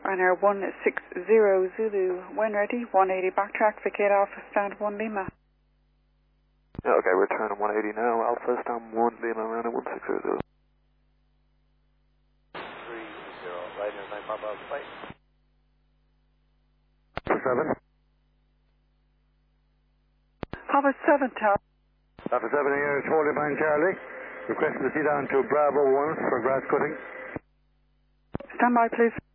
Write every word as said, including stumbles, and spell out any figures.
Ryanair one six zero Zulu, when ready, one eighty backtrack, vacate Alpha, stand one Lima. Yeah, okay, we're turning one eighty now, Alpha, stand one Lima, Ryanair one six zero Zulu. three zero, Ryanair nine Papa, flight. Alpha seven. Papa seven Tower. Alpha seven here is four Divine Charlie. Requesting to see down to Bravo one for grass cutting. Stand by, please.